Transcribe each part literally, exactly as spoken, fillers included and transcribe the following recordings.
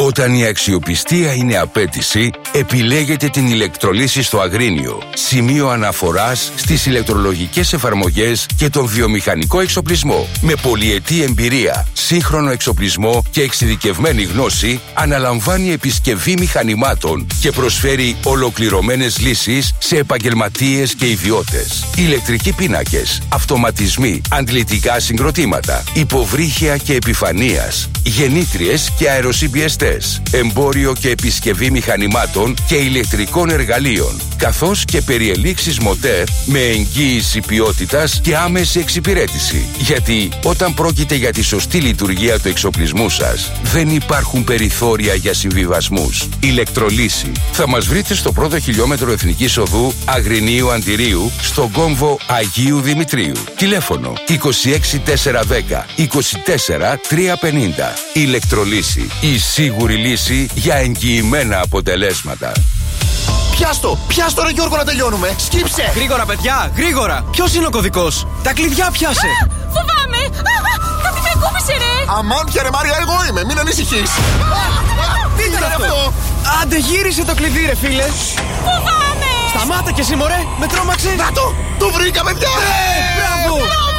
Όταν η αξιοπιστία είναι απέτηση, επιλέγετε την ηλεκτρολύση στο Αγρίνιο. Σημείο αναφοράς στις ηλεκτρολογικές εφαρμογές και τον βιομηχανικό εξοπλισμό. Με πολυετή εμπειρία, σύγχρονο εξοπλισμό και εξειδικευμένη γνώση, αναλαμβάνει επισκευή μηχανημάτων και προσφέρει ολοκληρωμένες λύσεις σε επαγγελματίες και ιδιώτες. Ηλεκτρικοί πίνακες, αυτοματισμοί, αντλητικά συγκροτήματα, υποβρύχια και επιφανείας, γεννήτριες και αεροσυμπιεστές, εμπόριο και επισκευή μηχανημάτων και ηλεκτρικών εργαλείων, καθώς και περιελήξεις μοτέρ με εγγύηση ποιότητας και άμεση εξυπηρέτηση. Γιατί όταν πρόκειται για τη σωστή λειτουργία του εξοπλισμού σας, δεν υπάρχουν περιθώρια για συμβιβασμούς. Ηλεκτρολύση. Θα μας βρείτε στο πρώτο χιλιόμετρο Εθνικής Οδού Αγρινίου Αντιρίου, στον κόμβο Αγίου Δημητρίου. Τηλέφωνο είκοσι έξι τετρακόσια δέκα είκοσι τέσσερα τριακόσια πενήντα. Ηλεκτρολύση. Η σίγουρη λύση για εγγυημένα αποτελέσματα. Πιάστο! Πιάστο ρε Γιώργο να τελειώνουμε! Σκύψε! Γρήγορα παιδιά! Γρήγορα! Ποιος είναι ο κωδικός? Τα κλειδιά πιάσε! Α, φοβάμαι! Α, κάτι με κούμπησε ρε! Αμάν πια ρε Μάρια, εγώ είμαι! Μην ανησυχείς! Τι ήταν αυτό? Άντε γύρισε το κλειδί ρε φίλε! Φοβάμαι! Σταμάτα κι εσύ μωρέ! Με τρόμαξε! Να το! Το βρήκα παιδιά! Μπράβο!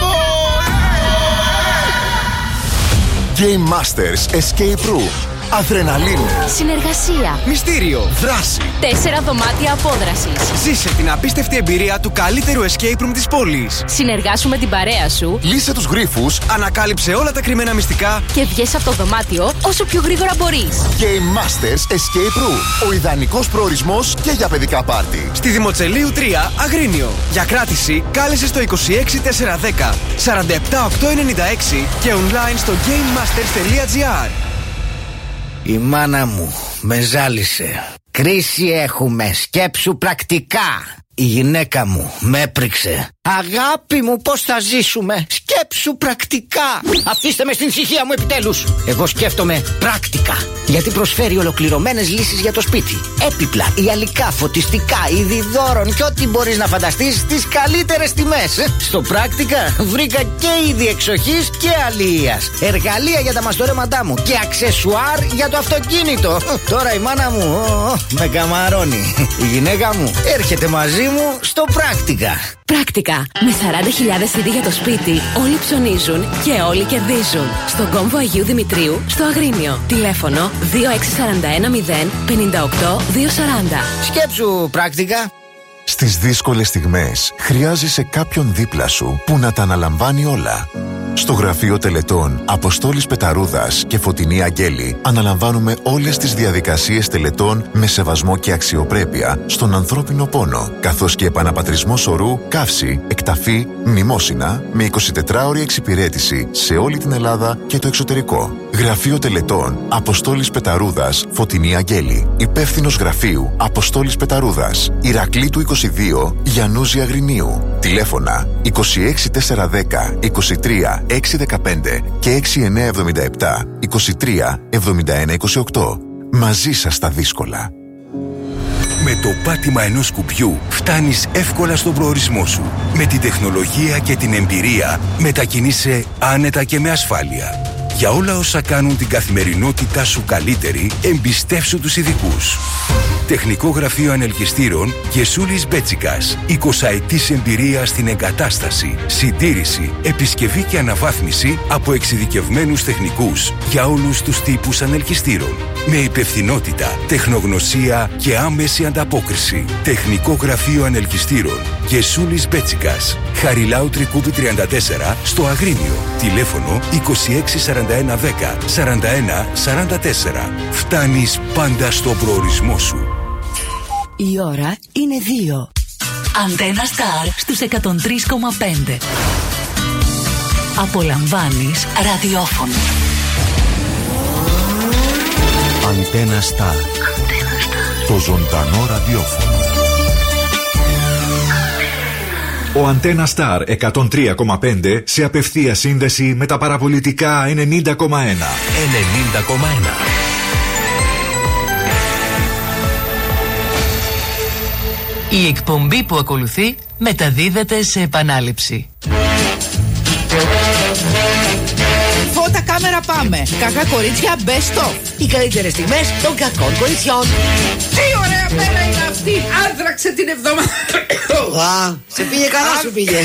Game Masters Escape Room. Αδρεναλίνη. Συνεργασία. Μυστήριο. Δράση. Τέσσερα δωμάτια απόδρασης. Ζήσε την απίστευτη εμπειρία του καλύτερου escape room της πόλης. Συνεργάσου με την παρέα σου. Λύσε τους γρίφους. Ανακάλυψε όλα τα κρυμμένα μυστικά. Και βγες από το δωμάτιο όσο πιο γρήγορα μπορείς. Game Masters Escape Room. Ο ιδανικός προορισμός και για παιδικά πάρτι. Στη Δημοτσελείου τρία, Αγρίνιο. Για κράτηση, κάλεσε στο είκοσι έξι τετρακόσια δέκα σαράντα επτά οκτακόσια ενενήντα έξι και online στο gamemasters.gr. Η μάνα μου με ζάλισε. Κρίση έχουμε, σκέψου πρακτικά. Η γυναίκα μου με έπριξε. Αγάπη μου, πώς θα ζήσουμε? Σκέψου πρακτικά. Αφήστε με στην ησυχία μου επιτέλους. Εγώ σκέφτομαι πράκτικα, γιατί προσφέρει ολοκληρωμένες λύσεις για το σπίτι. Έπιπλα, ιαλικά, φωτιστικά, είδη δώρων και ό,τι μπορείς να φανταστείς στις καλύτερες τιμές. Στο πράκτικα βρήκα και είδη εξοχής και αλληλείας, εργαλεία για τα μαστορέματά μου και αξεσουάρ για το αυτοκίνητο. Τώρα η μάνα μου ο, με καμαρώνει. Η γυναίκα μου έρχεται μαζί μου στο πράκτικα. Πράκτικα. Με σαράντα χιλιάδες είδη για το σπίτι, όλοι ψωνίζουν και όλοι κερδίζουν. Στον κόμβο Αγίου Δημητρίου, στο Αγρίνιο. Τηλέφωνο δύο έξι τέσσερα ένα μηδέν πέντε οκτώ δύο τέσσερα μηδέν. Σκέψου πράκτικα. Στις δύσκολες στιγμές χρειάζεσαι κάποιον δίπλα σου που να τα αναλαμβάνει όλα. Στο γραφείο τελετών Αποστόλης Πεταρούδας και Φωτεινή Αγγέλη αναλαμβάνουμε όλες τις διαδικασίες τελετών με σεβασμό και αξιοπρέπεια στον ανθρώπινο πόνο, καθώς και επαναπατρισμό σωρού, καύση, εκταφή, μνημόσυνα με εικοσιτετράωρη εξυπηρέτηση σε όλη την Ελλάδα και το εξωτερικό. Γραφείο τελετών Αποστόλης Πεταρούδας, Φωτεινή Αγγέλη. Υπεύθυνος γραφείου Αποστόλης Πεταρούδας, Ηρακλήτου είκοσι δύο, Γιαννούζη Αγρινίου. Τηλέφωνα είκοσι έξι τετρακόσια δέκα είκοσι τρία έξι δεκαπέντε και έξι εννιά εβδομήντα επτά είκοσι τρία εβδομήντα ένα είκοσι οκτώ. Μαζί σας τα δύσκολα. Με το πάτημα ενός κουμπιού φτάνεις εύκολα στον προορισμό σου. Με την τεχνολογία και την εμπειρία μετακινείσαι άνετα και με ασφάλεια. Για όλα όσα κάνουν την καθημερινότητά σου καλύτερη, εμπιστεύσου τους ειδικούς. Τεχνικό Γραφείο Ανελκυστήρων Γεσούλης Μπέτσικας. εικοσαετής εμπειρία στην εγκατάσταση, συντήρηση, επισκευή και αναβάθμιση από εξειδικευμένους τεχνικούς για όλους τους τύπους ανελκυστήρων. Με υπευθυνότητα, τεχνογνωσία και άμεση ανταπόκριση. Τεχνικό Γραφείο Ανελκυστήρων Γεσούλης Μπέτσικας. Χαριλάου Τρικούπη τριάντα τέσσερα στο Αγρίνιο. Τηλέφωνο είκοσι έξι σαράντα ένα δέκα σαράντα ένα σαράντα τέσσερα. Φτάνεις πάντα στον προορισμό σου. Η ώρα είναι δύο. Αντένα Σταρ στους εκατόν τρία κόμμα πέντε. Απολαμβάνεις ραδιόφωνο. Αντένα Σταρ. Το ζωντανό ραδιόφωνο. Ο Αντένα Σταρ εκατόν τρία κόμμα πέντε σε απευθεία σύνδεση με τα παραπολιτικά ενενήντα κόμμα ένα. ενενήντα κόμμα ένα. Η εκπομπή που ακολουθεί μεταδίδεται σε επανάληψη. Φώτα, κάμερα πάμε. Κακά κορίτσια best of. Οι καλύτερες στιγμές των κακών κοριτσιών. Τι ωραία μέρα είναι αυτή. Άντραξε την εβδομάδα. Α, σε πήγε καλά σου πήγε.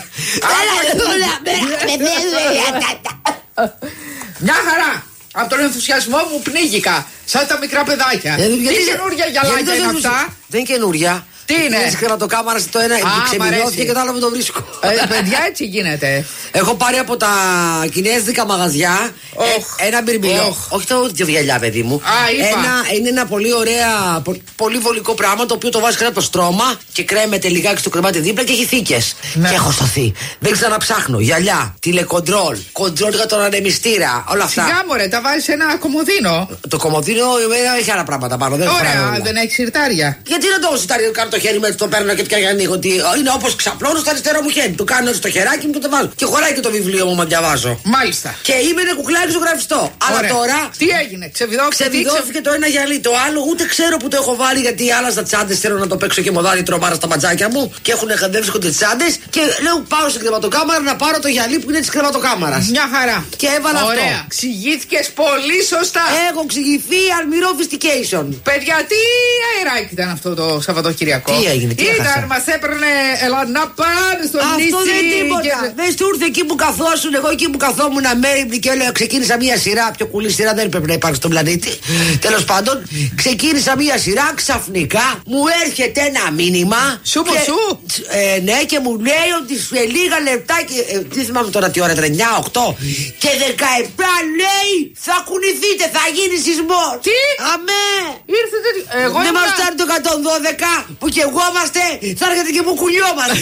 Μια χαρά. Από τον ενθουσιασμό μου πνίγηκα. Σαν τα μικρά παιδάκια. Τι καινούργια γυαλάκια είναι αυτά? Δεν είναι καινούρια. Τι είναι? Έχει κρεβατοκάμαρα στο ένα, ξεμιλώθηκε και το άλλο με το βρίσκω. Ε, παιδιά, έτσι γίνεται. Έχω πάρει από τα κινέζικα μαγαζιά oh. ε, ένα μπιρμπιλό. Oh. Όχι το ίδιο γυαλιά, παιδί μου. Ah, ένα, είναι ένα πολύ ωραία, πο, πολύ βολικό πράγμα το οποίο το βάζει κάτω από το στρώμα και κρέμεται λιγάκι στο κρεμάτι δίπλα και έχει θήκες. Ναι. Και έχω σταθεί. Δεν ξαναψάχνω. Γυαλιά, τηλεκοντρόλ, κοντρόλ για τον ανεμιστήρα, όλα αυτά. Σιγά μωρέ, τα βάζει σε ένα κομμωδίνο. Το κομμωδίνο έχει άλλα πράγματα πάνω. Δεν ωραία, δεν έχει σιρτάρια. Γιατί να το σιρτάρι, κάνω το χέρι μου έτσι το παίρνω και το ανοίγω. Ότι είναι όπως ξαπλώνω στο αριστερό μου χέρι. Το κάνω έτσι στο χεράκι μου και το βάζω. Και χωράει και το βιβλίο μου, μα διαβάζω. Μάλιστα. Και είμαι ένα κουκλάκι στο γραφιστό. Αλλά τώρα. Τι έγινε, ξεβιδώθηκε. Ξεβιδώθηκε το ένα γυαλί. Το άλλο ούτε ξέρω που το έχω βάλει γιατί άλλαζα τσάντες. Θέλω να το παίξω και μοδάρι τρομάρα στα ματζάκια μου. Και έχουν χαντεύσει τι τσάντες. Και λέω πάω στην κρεβατοκάμαρα να πάρω το γυαλί που είναι τη κρεβατοκάμαρα. Μια χαρά. Και έβαλα αυτό. Ωραία. Ξηγήθηκε πολύ σωστά. Έχω ξηγηθεί αλμυρό φιστικέισον. Παιδιά, τι αεράκι ήταν αυτό το Σαββατοκυριακό. Τι έγινε, τι ήταν, μας έπαιρνε έλα να πάμε στο νησί. Αυτό δεν τίποτα. Και... δεν σου ήρθε εκεί που καθόσουν. Εγώ εκεί που καθόμουν αμέριμνη και έλεγα ξεκίνησα μία σειρά. Πιο κουλή σειρά δεν πρέπει να υπάρχει στον πλανήτη. Τέλος πάντων, ξεκίνησα μία σειρά. Ξαφνικά μου έρχεται ένα μήνυμα. Σου πω σου. Ε, ναι, και μου λέει ότι σε λίγα λεπτά. Και, ε, τι θυμάμαι τώρα τι ώρα ήταν, εννιά, οκτώ και δεκαεπτά λέει θα κουνηθείτε, θα γίνει σεισμό. Τι? Αμέ. Ήρθετε. Εγώ δεν μας φτάνει το εκατόν δώδεκα που και εγώ είμαστε. Θα έρχεται και που κουνιόμαστε.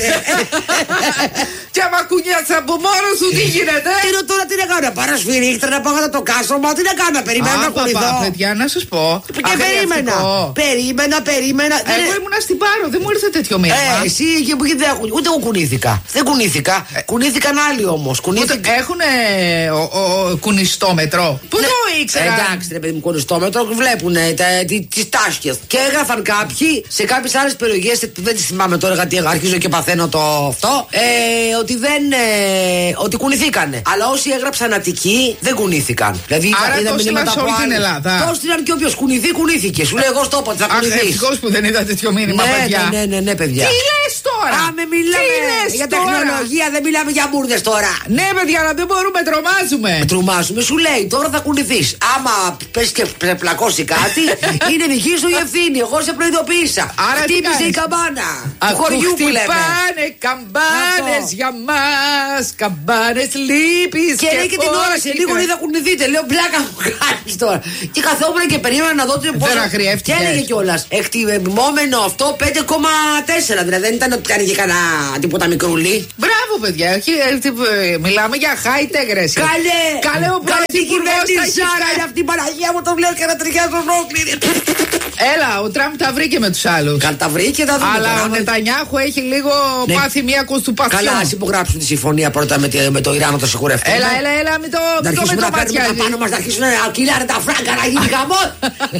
Και άμα κουνιάσαι από μόνο σου, τι γίνεται? Τι είναι τώρα, τι να κάνω, να πάρω σφυρίχτρα, να πάω να το κάστρωμα, τι να κάνω, να περιμένω να κουνηθώ. Παιδιά, να σας πω. Και περίμενα. Περίμενα, περίμενα. Εγώ ήμουνα στην Πάρο, δεν μου ήρθε τέτοιο μήνυμα. Ε, εσύ και που δεν έχουν. Ούτε εγώ κουνήθηκα. Δεν κουνήθηκα. Κουνήθηκαν άλλοι όμως. Έχουν κουνιστόμετρο. Πού το ήξερα? Εντάξει, ρε παιδί μου, κουνιστόμετρο βλέπουν τις τάσκες. Και έγραφαν κάποιοι σε κάποιες άλλες περιοχές που δεν τις θυμάμαι τώρα γιατί αρχίζω και παθαίνω το αυτό. Ε, ότι δεν. Ε, ότι κουνηθήκανε. Αλλά όσοι έγραψαν Αττική δεν κουνήθηκαν. Δηλαδή άρα είδα το στείλαν σε όλη την Ελλάδα. Το στείλαν και όποιος κουνηθεί, κουνήθηκε. Σου λέω εγώ στο είπα ότι θα κουνηθείς. Ευτυχώς που δεν είδα τέτοιο μήνυμα, ναι, παιδιά. Ναι, ναι, ναι, παιδιά. Τι λες τώρα? Α, με μιλάμε για τεχνολογία, δεν μιλάμε για μπουρδες τώρα. Ναι, παιδιά, αλλά δεν μπορούμε, τρομάζουμε. Τρομάζουμε, σου λέει τώρα θα κουνηθείς. Άμα πες και πλακώσει κάτι, είναι δική σου η ευθύνη. Εγώ σε προειδοποίησα. Άρα χτύπησε η καμπάνα. Του χωριού που λέμε. Χτυπάνε καμπάνες για μας, καμπάνες λύπης. Και λέει και την ώρα σε λίγο λέει θα κουνηθείτε. Λέω πλάκα μου κάνεις τώρα. Και καθόμουν και περίμενα να δω την επόμενη. Και έλεγε κιόλας εκτιμόμενο αυτό πέντε κόμμα τέσσερα. Δηλαδή δεν ήταν ότι άνοιγε κανένα τίποτα μικρούλι. Μπράβο, παιδιά. Μιλάμε για high tech, ρε. Καλέ! Καλέ, ο πρωθυπουργός θα έχει κάνει αυτή η Παναγία μου, το βλέπω και να τριχιάζω ολόκληρη. Έλα, ο Τραμπ τα βρήκε με τους άλλους. Καλά, τα βρήκε, τα βρήκε. Αλλά ο Νετανιάχου έχει λίγο ναι. πάθει μια κοστουπαθιό. Καλά, ας υπογράψουν τη συμφωνία πρώτα με, με το Ιράν να το συγχωρευτούν. Έλα, έλα, έλα, μην το να αρχίσουμε να παίρνουμε τα πάνω μας, να αρχίσουν να κυλάνε τα φράγκα, να γίνει χαμός.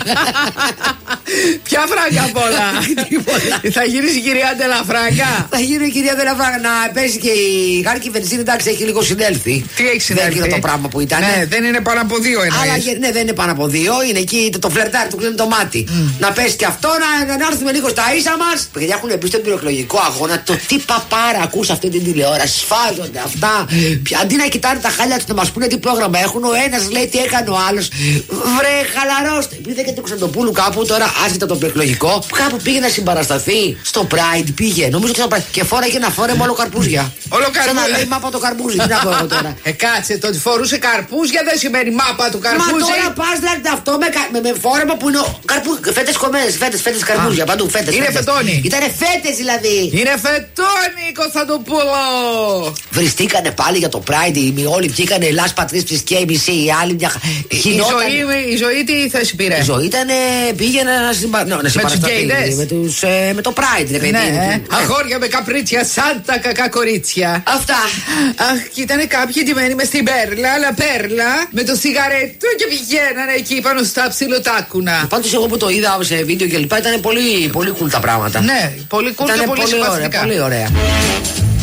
Ποια φράγκα απ' όλα? Θα γυρίσει η κυρία Ντελαφράγκα. Θα γύρει η κυρία Ντελαφράγκα να πέσει και η Χάρκη Βενζίνη, εντάξει, έχει λίγο συνέλθει. Τι έχει συνέλθει? Δεν είναι το πράγμα που ήταν. Ναι, δεν είναι πάνω από δύο εννοείς. Ναι, δεν είναι πάνω από δύο, είναι εκεί το φλερτάρι, του κλείνει το μάτι. Να πέσει και αυτό, να έρθουμε λίγο στα ίσα μας. Παιδιά έχουν μπει στον προεκλογικό αγώνα. Το τι παπάρα ακούς αυτή την τηλεόραση. Σφάζονται αυτά. Αντί να κοιτάνε τα χάλια του να μας πούνε τι πρόγραμμα έχουν, ο ένας λέει τι έκανε ο άλλος. Βρε, χαλαρώστε. Πήγε και το Κωνσταντοπούλου κάπου τώρα, άσχετα το προεκλογικό. Κάπου πήγε να συμπαρασταθεί. Στο Pride πήγε. Νομίζω ότι στο Pride. Και φόραγε ένα φόρεμα όλο καρπούζια. Όλο καρπούζια. Σαν να λέει μάπα το καρπούζι. Τι να πω εγώ τώρα. Ε, κάτσε, το ότι φορούσε καρπούζια δεν σημαίνει μάπα του καρπούζι. Μα τώρα πα δηλαδή αυτό με, με, με φόρεμα που είναι καρπούζι. Φέτες κομμένες, φέτες, φέτες καρπούζια. Παντού φέτες. Είναι φετόνι. Ήτανε φέτες δηλαδή. Είναι φετόνι, Κωνσταντοπούλο. Βριστήκανε πάλι για το Pride. Όλοι βγήκανε Ελλάς Πατρίς και η μισή. Οι άλλοι μια. Η ζωή, η ζωή τι θέση πήρε? Η ζωή ήταν. Πήγαινε να συμπαρασταθεί. Με το Pride, ρε παιδί. Ναι, αγόρια με καπρίτσια, σαν τα κακά κορίτσια. Αυτά. Αχ, και ήταν κάποιοι ντυμένοι μες στην πέρλα, αλλά πέρλα, με το σιγαρέτο και πηγαίνανε εκεί πάνω στα ψιλοτάκουνα. Πάντως εγώ που το είδα σε βίντεο και λοιπά ήταν πολύ, πολύ cool τα πράγματα. Ναι, πολύ cool ήταν και πολύ πολύ ωραία, πολύ ωραία.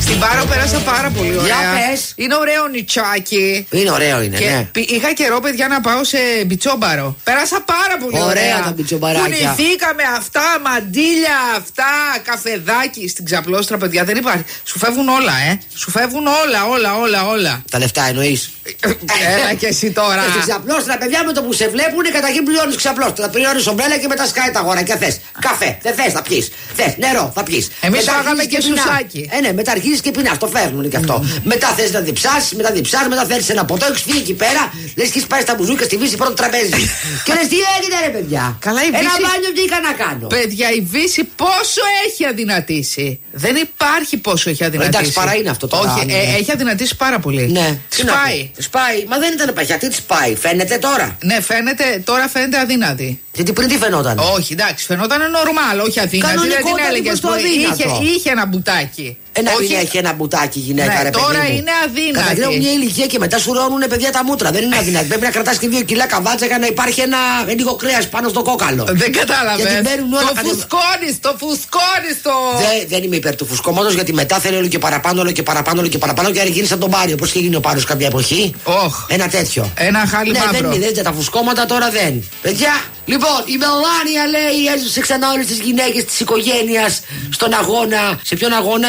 Στην Πάρο πέρασα πάρα πολύ ωραία. Για πες. Είναι ωραίο νιτσάκι. Είναι ωραίο, είναι, και ναι. Είχα καιρό, παιδιά, να πάω σε μπιτσόμπαρο. Πέρασα πάρα πολύ ωραία. Ωραία τα μπιτσομπαράκια. Κουνηθήκαμε αυτά, μαντίλια αυτά, καφεδάκι στην Ξαπλώστρα, παιδιά. Δεν υπάρχει. Σου φεύγουν όλα, ε. Σου φεύγουν όλα, όλα, όλα, όλα. Τα λεφτά εννοείς. Έλα και εσύ τώρα. Στην Ξαπλώστρα, παιδιά, με το που σε βλέπουν, καταρχήν πληρώνεις Ξαπλώστρα. Πληρώνεις ομπρέλα και μετά σκάει τα αγοράκια. Θες καφέ, δεν θες, θα πιεις. Θες νερό, θα πιεις. Εμείς φάγαμε και σουσάκι. Ε, ναι, μετά αρχίζεις και πεινάς, το φέρνουν και αυτό. Mm. Μετά θες να διψάσεις, μετά διψάσεις, μετά θέλεις ένα ποτό, έχεις φύγει εκεί πέρα, λες και έχεις πάει στα μπουζούκια στη Βύση πρώτο τραπέζι. Και λες τι έγινε, ρε παιδιά. Καλά, η Ένα Βύση... μπάνιο τι είχα να κάνω. Παιδιά, η Βύση πόσο έχει αδυνατήσει. Δεν υπάρχει πόσο έχει αδυνατήσει. Εντάξει, παρά είναι αυτό το Όχι, ναι. ε, έχει αδυνατήσει πάρα πολύ. Ναι. Σπάει. Σπάει. Μα δεν ήταν παχιά, τι σπάει. Φαίνεται τώρα. Ναι, φαίνεται, τώρα φαίνεται αδύνατη. Γιατί πριν τι φαινόταν. Όχι, εντάξει, φαινόταν normal, όχι αδύνατη. Δεν την έλεγες που είχε, είχε ένα μπουτάκι. Ένα όχι... δεν έχει ένα μπουτάκι γυναίκα, ναι, ρε παιδί. Τώρα μου. είναι αδύνατη. Καταγράφουν μια ηλικία και μετά σου ρώνουνε παιδιά τα μούτρα. Δεν είναι αδύνατη. Πρέπει να κρατάς και δύο κιλά καβάτσα για να υπάρχει ένα λίγο κρέας πάνω στο κόκαλο. Δεν κατάλαβε. Το κατε... φουσκώνεις, το φουσκώνεις το. Δεν, δεν είμαι υπέρ του φουσκώματος γιατί μετά θέλει όλο και παραπάνω, όλο και παραπάνω, όλο και παραπάνω και άρα γίνει σαν τον Πάριο. Πώς είχε γίνει ο Πάριος κάποια εποχή. Oh. Ένα τέτοιο. Ένα χάλι ναι, μαύρο. Δεν είναι, τα φουσκώματα τώρα δεν. Παιδιά, λοιπόν, η Μελάνια λέει έζησε ξανά όλες τις γυναίκες της οικογένειας στον αγώνα. Σε ποιον αγώνα,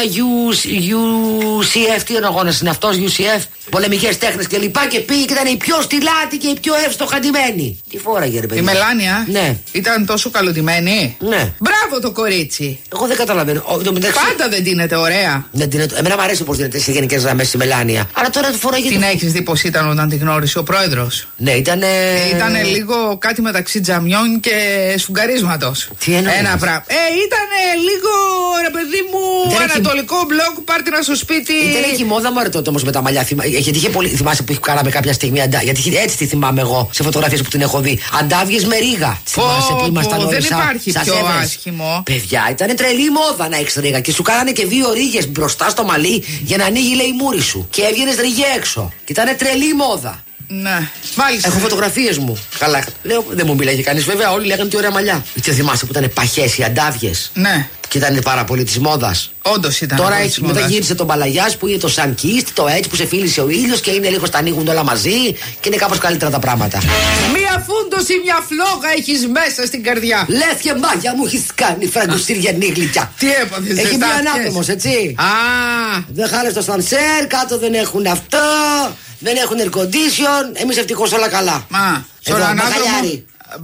γιου σι εφ, τι είναι ο αγώνας είναι αυτός, γιου σι εφ, πολεμικές τέχνες και λοιπά και πήγε και ήταν η πιο στυλάτη και η πιο εύστοχα ντυμένη. Τι φόραγε ρε παιδί. Η Μελάνια ναι. Ήταν τόσο καλοντυμένη. Ναι. Μπράβο το κορίτσι. Εγώ δεν καταλαβαίνω. Ο, το μεταξύ... Πάντα δεν δίνεται ωραία. Δεν δίνεται. Εμένα μου αρέσει πως δίνεται σε γενικές γραμμές η Μελάνια. Αλλά τώρα τη φοράγε. Την έχεις δει πως ήταν όταν την γνώρισε ο πρόεδρος. Ναι, ήταν. Ήτανε λίγο κάτι μεταξύ τζαμιών και σφουγγαρίσματος. Τι εννοείς. Ένα πράγμα. Ε, ήτανε λίγο ρε παιδί μου δεν ανατολικό έχει... μπλοκ, πάρτινα στο σπίτι. Ήταν εκεί μόδα μου τότε όμως με τα μαλλιά. Θυμα... Γιατί είχε πολύ. Θυμάσαι που κάναμε κάποια στιγμή αντά. Γιατί έτσι τη θυμάμαι εγώ σε φωτογραφίες που την έχω δει. Αντάβιες με ρίγα. Θυμάσαι που ήμασταν όλοι. Δεν υπάρχει σας πιο έβρες. Άσχημο. Παιδιά, ήταν τρελή μόδα να έχεις ρίγα. Και σου κάνανε και δύο ρίγες μπροστά στο μαλλί για να ανοίγει λέει η μούρη σου. Και έβγαινες ρίγε έξω. Και ήταν τρελή μόδα. Ναι, μάλιστα. Έχω φωτογραφίες μου. Καλά. Λέω, δεν μου μιλάγε κανείς βέβαια. Όλοι λέγανε τι ωραία μαλλιά. Τι θυμάσαι που ήταν παχές οι αντάβιες. Ναι. Και ήταν πάρα πολύ της μόδας. Όντως ήταν. Τώρα έχει μετά γύρισε τον Παλαγιάς που είναι το Sun Kissed, το έτσι που σε φίλησε ο ήλιος και είναι λίγο στα ανοίγουν όλα μαζί και είναι κάπως καλύτερα τα πράγματα. Μία φούντωση, μια φλόγα έχεις μέσα στην καρδιά. Λες και μάγια μου έχεις κάνει φραγκοστήριανή γλυκιά. Τι έπαθες. Έχει μια ανάπτυμος έτσι. Α. Δεν χάλες το σανσέρ, κάτω δεν έχουν αυτό, δεν έχουν air condition. Εμείς ευτυχώς όλα καλά. Μα, στον ανάδρομο.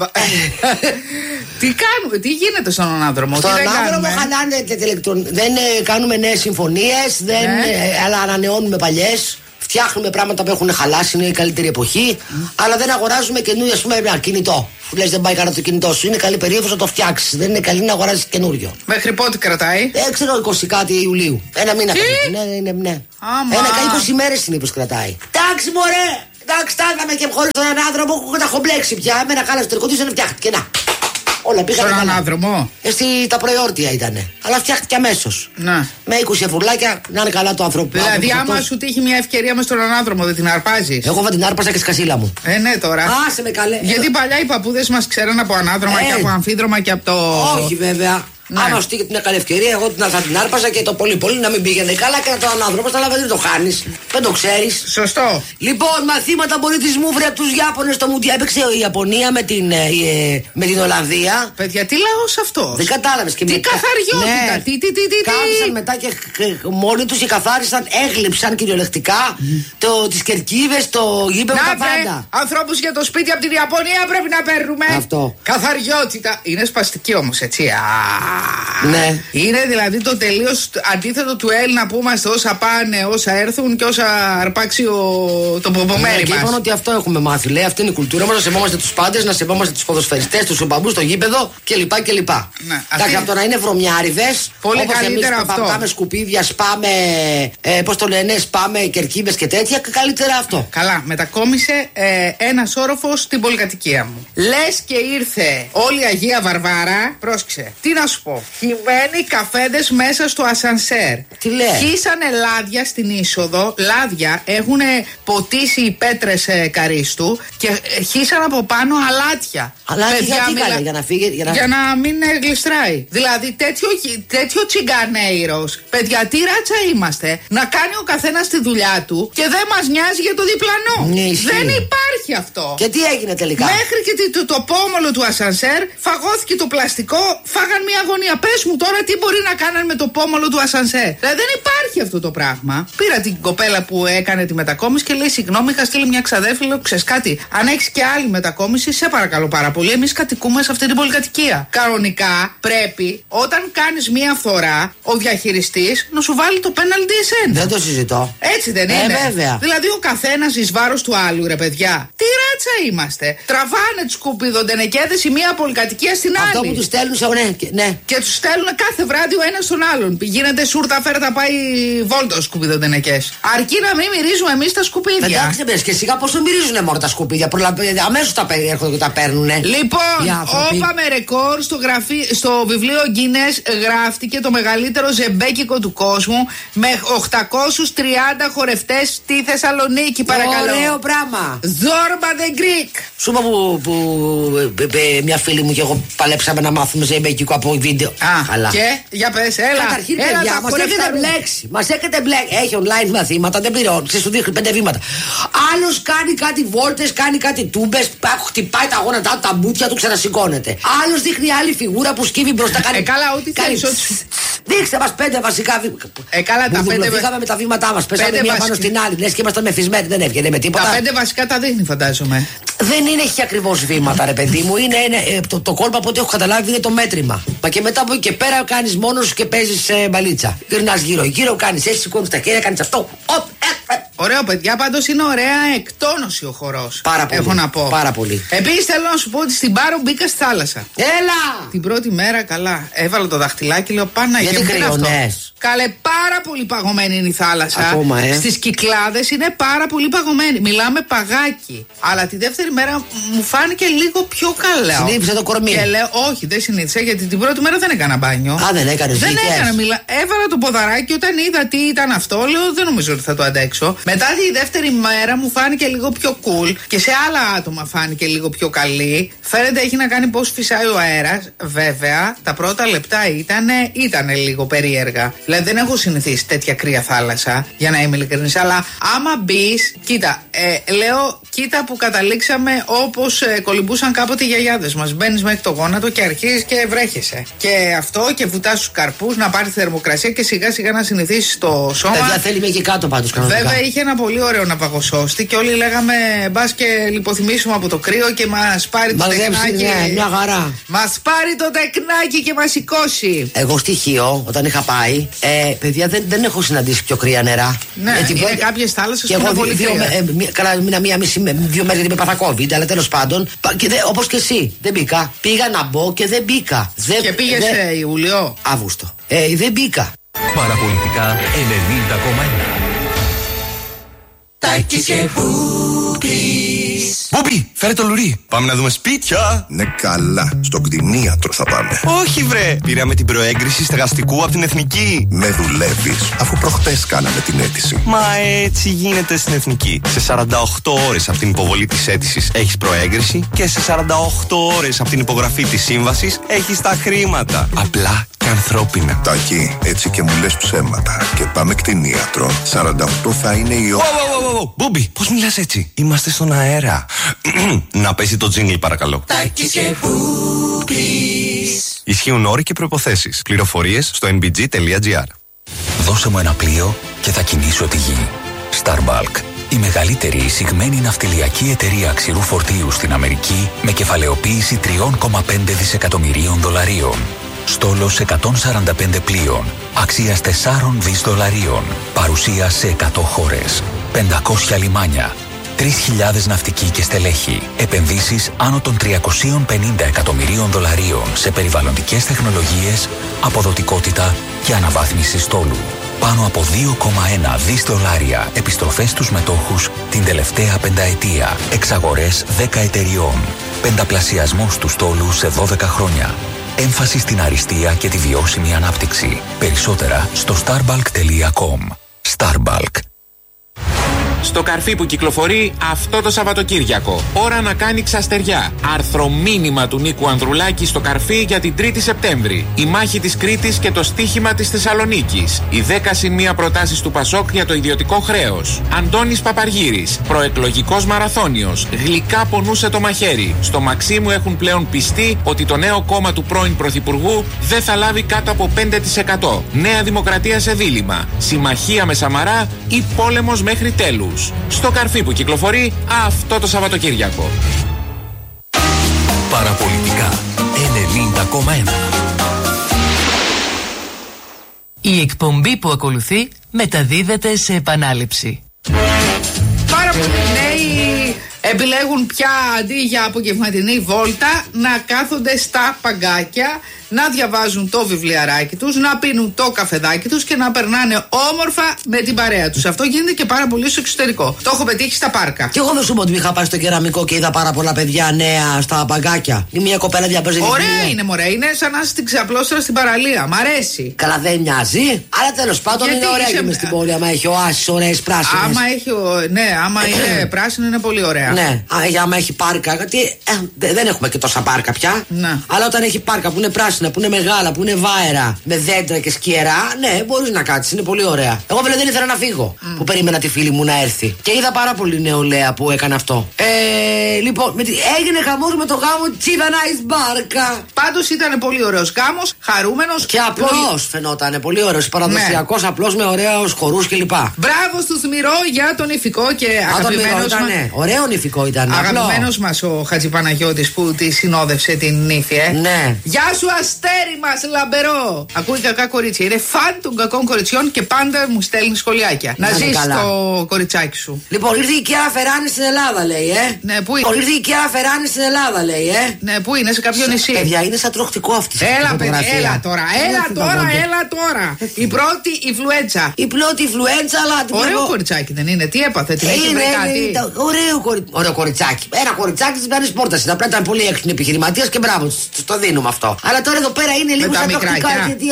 Τι κάνουμε, τι γίνεται στον ανάδρομο. Στον ανάδρομο χαλάνε, δεν κάνουμε νέες συμφωνίες, δεν, αλλά ανανεώνουμε παλιές. Φτιάχνουμε πράγματα που έχουν χαλάσει, είναι η καλύτερη εποχή. Mm. Αλλά δεν αγοράζουμε καινούριο, α πούμε, ένα κινητό. Που λες δεν πάει καλά το κινητό σου. Είναι καλή περίοδος να το φτιάξεις. Δεν είναι καλή να αγοράσεις καινούριο. Μέχρι πότε κρατάει? Δεν ξέρω, είκοσι κάτι Ιουλίου. Ένα μήνα κρατάει. Ναι, ναι, ναι. Άμα. Ένα είκοσι μέρες συνήθως κρατάει. Εντάξει, μωρέ! Εντάξει, τα είδαμε και χωρίς τον ανάδρομο που τα έχω μπλέξει πια. Εμένα χάλασε το εργοτήσιο, δεν φτιάχτηκε. Να. Όλα πήγαν στον ανάδρομο. Εσύ τα προϊόρτια ήταν. Αλλά φτιάχτηκε αμέσως. Ναι. Με είκοσι ευρουλάκια να είναι καλά το άνθρωπο. Δηλαδή, άμα σου τύχει μια ευκαιρία με στον ανάδρομο, δεν την αρπάζεις? Εγώ θα την άρπαζα και σκασίλα μου. Ε, ναι, τώρα. Άσε με καλέ. Γιατί παλιά οι παππούδες μας ξέραν από ανάδρομα ε. και από αμφίδρομα και από το. Όχι, βέβαια. Ναι. Άμα σου τύχει την καλή ευκαιρία, εγώ την, θα την άρπαζα και το πολύ πολύ να μην πήγαινε καλά και να το ανάδρομο. Αλλά δεν το χάνεις. Δεν το ξέρεις. Σωστό. Λοιπόν, μαθήματα πολιτισμού βρε από τους Ιάπωνες στο Μουντιάλ. Έπαιξε η Ιαπωνία με την, ε, με την Ολλανδία. Παιδιά, τι λαός αυτός. Δεν κατάλαβες. Και τι μετά... καθαριότητα. Ναι. Τι, τι, τι, τι, κάθισαν μετά και μόνοι τους και καθάρισαν, έγλειψαν κυριολεκτικά mm. το, τις κερκίδες, το γήπεδο, τα πάντα. Ανθρώπους για το σπίτι από την Ιαπωνία πρέπει να παίρνουμε. Αυτό. Καθαριότητα. Είναι σπαστική όμως, έτσι. Α, ναι. Είναι δηλαδή το τελείως αντίθετο του Έλληνα που είμαστε όσα πάνε, όσα έρθουν και όσα αρπάξει ο... το ποπομέρι ναι, μας. Και είπαν ότι αυτό έχουμε μάθει. Λέει αυτή είναι η κουλτούρα μας, να σεβόμαστε τους πάντες, να σεβόμαστε τους ποδοσφαιριστές, τους μπαμπούς στο γήπεδο κλπ. κλπ. Ναι, εντάξει, από το να είναι βρωμιάριδες. Πολύ καλύτερα εμείς αυτό. Πάμε σκουπίδια, σπάμε. Ε, πώς το λένε, σπάμε κερκίδες και τέτοια. Καλύτερα αυτό. Καλά, μετακόμισε ε, ένας όροφος στην πολυκατοικία μου. Λες και ήρθε όλη η Αγία Βαρβάρα. Πρόσεξε. Τι να σου πω. πω. Χυμένοι καφέδες μέσα στο ασανσέρ. Τι λέει? Χύσανε λάδια στην είσοδο. Λάδια έχουν ποτίσει οι πέτρες ε, καρίστου και ε, χύσαν από πάνω αλάτια. Αλάτια γιατί μιλα... καλά, για να φύγει. Για να, για να μην ε, γλιστράει. Δηλαδή τέτοιο, τέτοιο τσιγκανέιρος. Παιδιά, τι ράτσα είμαστε. Να κάνει ο καθένας τη δουλειά του και δεν μας νοιάζει για το διπλανό. Ναι, δεν υπάρχει αυτό. Και τι έγινε τελικά? Μέχρι και το, το πόμολο του ασανσέρ φαγώθηκε το πλαστικό, φάγαν μια αγωνία. Πες μου τώρα τι μπορεί να κάνουν με το πόμολο του ασανσέρ. Δηλαδή δεν υπάρχει αυτό το πράγμα. Πήρα την κοπέλα που έκανε τη μετακόμιση και λέει: συγγνώμη, είχα στείλει μια ξαδέρφη. Λέω: ξέρεις κάτι, αν έχεις και άλλη μετακόμιση, σε παρακαλώ πάρα πολύ. Εμείς κατοικούμε σε αυτή την πολυκατοικία. Κανονικά πρέπει όταν κάνεις μια φορά ο διαχειριστής να σου βάλει το πέναλτι εσένα. Δεν το συζητώ. Έτσι δεν ε, είναι? Βέβαια. Δηλαδή ο καθένας εις βάρος του άλλου, ρε παιδιά. Τι ράτσα είμαστε. Τραβάνε τους σκουπιδοντενεκέδες η μία πολυκατοικία στην άλλη. Αυτό που τους στέλνουν σε ναι, ναι. Και τους στέλνουν κάθε βράδυ ο ένας στον άλλον. Γίνεται σούρτα φέρτα πάει βόλτο σκουπιδοντενεκές. Αρκεί να μην μυρίζουμε εμείς τα σκουπίδια. Εντάξει, μπες και σιγά πόσο μυρίζουνε μόνο τα σκουπίδια. Αμέσως τα έρχονται και τα παίρνουνε. Λοιπόν, όπαμε ρεκόρ στο, γραφή, στο βιβλίο Guinness γράφτηκε το μεγαλύτερο ζεμπέκικο του κόσμου με οκτακόσιους τριάντα χορευτές στη Θεσσαλονίκη. Παρακαλώ. Ωραίο πράγμα. Zorba the Greek. Σου είπα που, που, που, που μια φίλη μου και εγώ παλέψαμε να μάθουμε ζεμπέκικο από βίντεο. Α, αλλά. Και για πες, έλα. Καταρχήν, έλα, παιδιά, μας έχετε μπλέξει. Μας έχετε μπλέξει. Έχει online μαθήματα, δεν πληρώνει. Σου δείχνει πέντε βήματα. Άλλος κάνει κάτι βόλτες, κάνει κάτι τούμπες, χτυπάει τα γόνατά του, τα μπούτια του, ξανασηκώνεται. Άλλος δείχνει άλλη φιγούρα που σκύβει μπροστά. Κάνει. Ε, καλά, ό,τι θέλεις. Δείξτε μας πέντε βασικά βήματα. Ε, καλά, τα πέντε. Πήγαμε με τα βήματά μας. Πέσαμε μία πάνω στην άλλη. Λες και ήμασταν μεθυσμένοι, δεν έβγαινε με τίποτα. Τα πέντε βασικά τα δείχνει, φαντάζομαι. Δεν είναι έχει ακριβώς βήματα, ρε παιδί μου. Είναι, είναι ε, το, το κόλπο από ό,τι έχω καταλάβει είναι το μέτρημα. Μα και μετά από εκεί και πέρα κάνεις μόνος σου και παίζεις ε, μπαλίτσα. Γυρνάς γύρω-γύρω, κάνεις έτσι, σηκώνεις τα χέρια, κάνεις αυτό. Οπ, ε, ε. Ωραίο, παιδιά, πάντως είναι ωραία εκτόνωση ο χορός. Πάρα πολύ. Έχω να πω. Πάρα πολύ. Επίσης θέλω να σου πω ότι στην Πάρο μπήκα στη θάλασσα. Έλα! Την πρώτη μέρα, καλά. Έβαλα το δαχτυλάκι, λέω πάνω να γιατί κρυώνες? Καλέ, πάρα πολύ παγωμένη είναι η θάλασσα. Ακόμα, ε. Στις Κυκλάδες είναι πάρα πολύ παγωμένη. Μιλάμε παγάκι. Αλλά τη δεύτερη μέρα μου φάνηκε λίγο πιο καλά. Συνήθισε το κορμί. Και λέω, όχι, δεν συνήθισα γιατί την πρώτη μέρα δεν έκανα μπάνιο. Α, δεν έκανε. Δεν έκανα. Μιλα... Έβαλα το ποδαράκι όταν είδα τι ήταν αυτό. Λέω, δεν νομίζω ότι θα το αντέξω. Μετά τη δεύτερη μέρα μου φάνηκε λίγο πιο cool και σε άλλα άτομα φάνηκε λίγο πιο καλή. Φαίνεται έχει να κάνει πώς φυσάει ο αέρας. Βέβαια, τα πρώτα λεπτά ήταν ήτανε λίγο περίεργα. Δηλαδή δεν έχω συνηθίσει τέτοια κρύα θάλασσα, για να είμαι ειλικρινής. Αλλά άμα μπει, κοίτα, ε, λέω, κοίτα που καταλήξαμε όπως ε, κολυμπούσαν κάποτε οι γιαγιάδες μας. Μπαίνεις μέχρι το γόνατο και αρχίζεις και βρέχεσαι. Και αυτό και βουτάς τους καρπούς να πάρει θερμοκρασία και σιγά σιγά να συνηθίσεις το σώμα. Παιδιά, θέλει με εκεί κάτω πάντως κανονικά. Βέβαια είχε ένα πολύ ωραίο ναυαγοσώστη και όλοι λέγαμε μπας και λιποθυμίσουμε από το κρύο και μας πάρει το τεκνάκι. Ναι, μια χαρά. Μας πάρει το τεκνάκι και μας σηκώσει. Εγώ στοιχείο, όταν είχα πάει, ε, παιδιά δεν, δεν έχω συναντήσει πιο κρύα νερά. Ναι, ε, είναι πρώτη... κάποιες θάλασσες που είναι πολύ κρύα. Ε, μία, καλά, μία, μία μισή, δύο μέρες γιατί με πάθα COVID, αλλά τέλος πάντων, και δε, όπως και εσύ, δεν μπήκα. Πήγα να μπω και δεν μπήκα. Και πήγες δε... σε Ιούλιο. Αύγουστο. Ε, δεν μπήκα. Παραπολιτικά ενενήντα κόμμα ένα. Τάκης και Μπούμπης. Μπούμπη, φέρε το λουρί. Πάμε να δούμε σπίτια. Ναι, καλά. Στον κτηνίατρο θα πάμε. Όχι, βρε. Πήραμε την προέγκριση στεγαστικού από την Εθνική. Με δουλεύεις, αφού προχτές κάναμε την αίτηση. Μα έτσι γίνεται στην Εθνική. Σε σαράντα οκτώ ώρες από την υποβολή της αίτησης έχεις προέγκριση και σε σαράντα οκτώ ώρες από την υπογραφή της σύμβασης έχεις τα χρήματα. Απλά και ανθρώπινα. Τάκη, έτσι και μου λες ψέματα. Και πάμε κτηνίατρο. σαράντα οκτώ θα είναι η ώρα. Μπούμπη, πώς μιλάς έτσι? Είμαστε στον αέρα. Να πέσει το τζίνγκλ παρακαλώ. Τάκης και Μπούμπης. Ισχύουν όροι και προϋποθέσεις. Πληροφορίες στο εν μπι τζι τελεία τζι άρ. Δώσε μου ένα πλοίο και θα κινήσω τη γη. Starbulk, η μεγαλύτερη εισηγμένη ναυτιλιακή εταιρεία ξηρού φορτίου στην Αμερική με κεφαλαιοποίηση τρία κόμμα πέντε δισεκατομμυρίων δολαρίων. Στόλος εκατόν σαράντα πέντε πλοίων, αξίας τέσσερα δισεκατομμύρια δολαρίων, παρουσία σε εκατό χώρες, πεντακόσια λιμάνια, τρεις χιλιάδες ναυτικοί και στελέχη, επενδύσεις άνω των τριακόσια πενήντα εκατομμυρίων δολαρίων σε περιβαλλοντικές τεχνολογίες, αποδοτικότητα και αναβάθμιση στόλου. Πάνω από δύο κόμμα ένα δισεκατομμύρια δολάρια επιστροφές στους μετόχους την τελευταία πενταετία, εξαγορές δέκα εταιριών, πενταπλασιασμός του στόλου σε δώδεκα χρόνια. Έμφαση στην αριστεία και τη βιώσιμη ανάπτυξη. Περισσότερα στο starbalk τελεία com. Starbalk. Στο καρφί που κυκλοφορεί αυτό το Σαββατοκύριακο. Ώρα να κάνει ξαστεριά. Άρθρο μήνυμα του Νίκου Ανδρουλάκη στο καρφί για την τρίτη Σεπτέμβρη. Η μάχη της Κρήτης και το στίχημα της Θεσσαλονίκης. Οι δέκα συν μία προτάσεις του Πασόκ για το ιδιωτικό χρέος. Αντώνης Παπαργύρης, προεκλογικός μαραθώνιος. Γλυκά πονούσε το μαχαίρι. Στο Μαξίμου έχουν πλέον πιστεί ότι το νέο κόμμα του πρώην Πρωθυπουργού δεν θα λάβει κάτω από πέντε τοις εκατό. Νέα Δημοκρατία σε δίλημμα. Συμμαχία με Σαμαρά ή πόλεμος μέχρι τέλους. Στο καρφί που κυκλοφορεί αυτό το Σαββατοκύριακο. Παραπολιτικά ενενήντα κόμμα ένα. Η εκπομπή που ακολουθεί μεταδίδεται σε επανάληψη. Πάρα πολλοί νέοι επιλέγουν πια αντί για απογευματινή βόλτα να κάθονται στα παγκάκια, να διαβάζουν το βιβλιαράκι τους, να πίνουν το καφεδάκι τους και να περνάνε όμορφα με την παρέα τους. Αυτό γίνεται και πάρα πολύ στο εξωτερικό. Το έχω πετύχει στα πάρκα. Και εγώ δεν σου πω ότι είχα πάει στο κεραμικό και είδα πάρα πολλά παιδιά νέα στα παγκάκια. Η μία κοπέλα διαπέζει. Ωραία είναι, μωρέ. Είναι σαν να είσαι στην ξαπλώστρα στην παραλία. Μ' αρέσει. Καλά, δεν μοιάζει. Αλλά τέλος πάντων είναι ωραία και μες στην πόλη. Άμα έχει οάσεις ωραίες πράσινες. Άμα έχει, ναι, άμα είναι πράσινο είναι πολύ ωραία. Ναι, άμα έχει πάρκα. Γιατί ε, δεν έχουμε και τόσα πάρκα πια. Να. Αλλά όταν έχει πάρκα που είναι πράσινα, που είναι μεγάλα, που είναι βάερα, με δέντρα και σκιερά, ναι, μπορεί να κάτσει, είναι πολύ ωραία. Εγώ βέβαια δεν ήθελα να φύγω mm. που περίμενα τη φίλη μου να έρθει. Και είδα πάρα πολύ νεολαία που έκανε αυτό. Ε, λοιπόν, με τη, έγινε χαμός με το γάμο Τσιβανάης Μπάρκα. Πάντως ήταν πολύ ωραίος γάμος, χαρούμενος και απλός πολύ... φαινότανε. Πολύ ωραίος, παραδοσιακός, ναι. Απλός με ωραίους χορούς κλπ. Μπράβο στους Μυρό για τον ηφικό και αγαπημένος μας. Ωραίο ηφικό ήταν. Αγαπημένος μας ο Χατζηπαναγιώτης που τη συνόδευσε την νύφη, ε. Ναι. Γεια σου, αστέρι μας, λαμπερό. Ακούει κακά κορίτσια. Είναι φαν των κακών κοριτσιών και πάντα μου στέλνει σχολιάκια. Να, να ζεις το κοριτσάκι σου. Λοιπόν, ήρθε η Κιάρα Φεράνη στην Ελλάδα, λέει, ε. Ναι, πού είναι. Λοιπόν, ήρθε η Κιάρα Φεράνη στην Ελλάδα, λέει, ε. Ναι, πού είναι, σε κάποιο νησί. Παιδιά, είναι σαν τροχτικό αυτή. Έλα, παιδιά, έλα τώρα, έλα τώρα, έλα τώρα. Η πρώτη influenza. Η πρώτη influenza, αλλά. Ωραίο κοριτσάκι δεν είναι, τι έπαθε, την έχει βρει κάτι. Ωραίο κοριτσάκι. Ένα κοριτσάκι τη μπαίνει πόρτα. Απλά ήταν πολύ έξυπνη επιχειρηματία και μπράβο, το δίνουμε αυτό. Αλλά τώρα εδώ πέρα είναι λίγο σαν τοκτικά.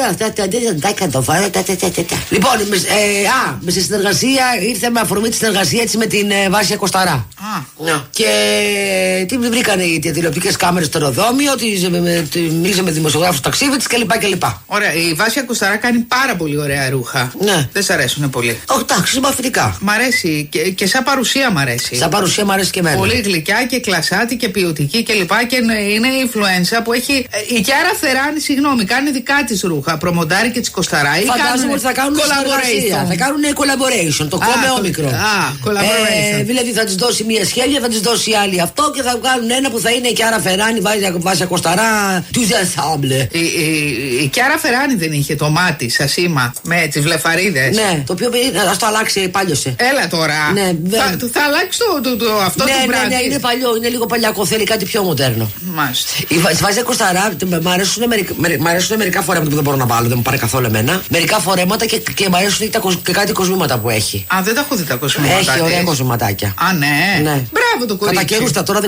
Λοιπόν, α, με στη συνεργασία ήρθε με αφορμή τη συνεργασία έτσι με την Βάσια Κοσταρά. Και τι βρήκανε οι τηλεοπτικές κάμερες στο αεροδρόμιο, μίλησε με δημοσιογράφους στο ταξίδι τη κλπ. Ωραία, η Βάσια Κοσταρά κάνει πάρα πολύ ωραία ρούχα. Ναι. Δεν σ' αρέσουν πολύ. Όχι, εντάξει, συμπαθητικά. Μ' αρέσει και, και σαν παρουσία μ' αρέσει. Σαν παρουσία μ' αρέσει και εμένα. Πολύ γλυκιά και κλασάτη και ποιοτική κλπ. Και, και είναι η influencer που έχει. Η Κιάρα Φεράνη, συγγνώμη, κάνει δικά τη ρούχα. Προμοντάρει και τη Κοσταρά. Φαντάζομαι ότι θα κάνουν collaboration. Θα κάνουν collaboration. Το κόμμα όμικρο. Α, collaboration. Δηλαδή θα τη δώσει μία σχέδια, θα τη δώσει άλλη αυτό και θα κάνουν ένα που θα είναι η Κιάρα Φεράνη, Βάσια Κοσταρά, του ensemble. Η Κιάρα Φεράνη δεν είχε το μάτι σα σήμα με τι βλεφαρίδες. Ναι, το οποίο α το αλλάξει, πάλιωσε. Έλα τώρα. Θα, θα αλλάξει το αυτό το πράγμα. Ναι, είναι παλιό, είναι λίγο παλιακό, θέλει κάτι πιο μοντέρνο. Μάλιστα. Η Βάσια Κοσταρά, μ' αρέσουν, μερικά, μ' αρέσουν μερικά φορέματα που δεν μπορώ να βάλω, δεν μου πάρει καθόλου εμένα. Μερικά φορέματα και, και μ' αρέσουν και, και κάτι κοσμήματα που έχει. Α, δεν τα έχω δει τα κοσμήματα. Έχει ωραία κοσμηματάκια. Α, ναι. ναι. Μπράβο το κορίτσι. Κατά καιρούς τα τώρα